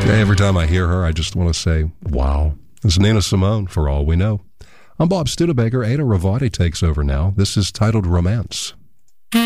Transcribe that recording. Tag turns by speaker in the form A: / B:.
A: Every time I hear her, I just want to say, wow. This is Nina Simone, For All We Know. I'm Bob Studebaker. Ada Ravati takes over now. This is titled Romance.